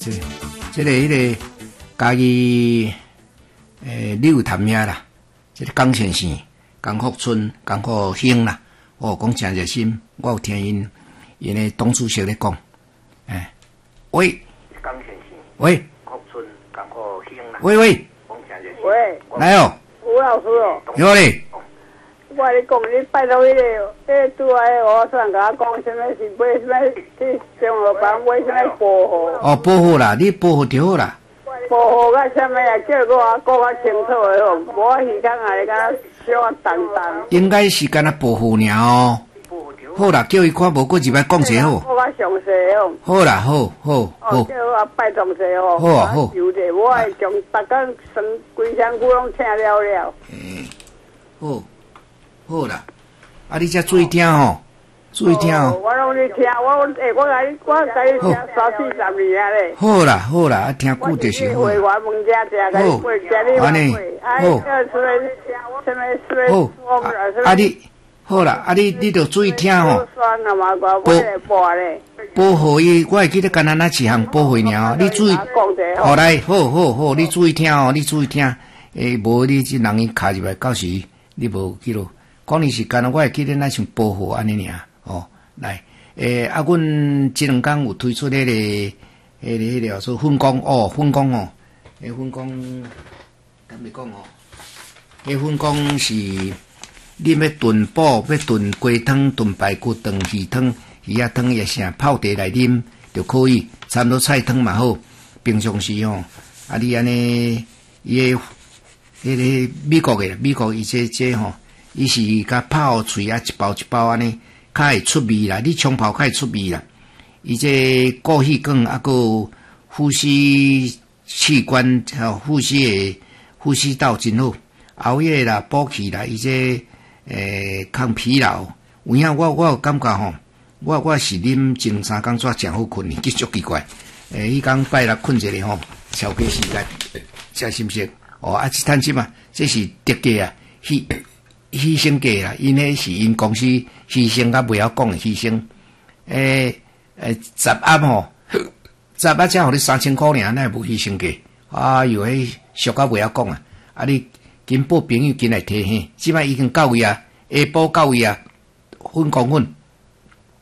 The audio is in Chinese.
这个迄个家己你有谈咩啦？这个江先生、江福春、江福兴啦，讲真热心，我有听因的董主席咧讲，喂，江先生，喂，福春、江福兴啦，喂，讲真热心， 喂， 来哦， 吴老师哦， 有咧。 我你讲，你拜托迄个拄来我虽然甲我讲，什么是买什么去中学班买什么保护？ 哦，保护啦，你保护就好啦。 保护甲什么啊？叫我讲较清楚的哦，无我耳讲啊，你敢小啊淡淡。 应该是干那保护尔哦。好啦，叫伊看无过入来讲者好。 我较详细哦。 好啦，好。 叫我拜同事哦。 好啊好。 有者，我会将逐工生规身躯拢请了了。 好。好啦，你才注意听吼，注意听哦。 我拢咧听，我甲你听30-40年咧。 好啦，听久就是好。 会员问遮遮，甲你会遮你好。 好，你好啦，你着注意听吼。保护伊，我会记得干那一项保护尔，你注意。好来，好，你注意听哦，你注意听。无你这人伊卡入来，到时你无记录。讲你是干那，我会记得那像保护安尼尔哦。来，阮这两天有推出迄个说分工哦，分工，敢咪讲哦，分工是你要炖煲，要炖鸡汤、炖排骨、炖鱼汤、鱼仔汤也啥泡茶来啉就可以，差不多菜汤嘛好。平常时哦，你安尼伊迄个美国伊这吼。伊是甲泡脆啊，一包一包安尼，较会出味啦。你冲泡较会出味啦。伊这过气管啊，个呼吸器官呼吸道真好，熬夜啦、补气啦，伊这抗疲劳。有影我有感觉吼，我是啉前3工煞诚好困，其实足奇怪。迄工拜六困一下吼，超过时间，真心实这摊钱嘛，这是特价啊，牺牲价啦，因迄是因公司牺牲甲袂晓讲的牺牲。10盒吼，10盒才互你3000块尔，那无牺牲价。迄俗甲袂晓讲啊！你紧报朋友紧来提嘿，即摆已经到位啊，下晡到位啊，分公分。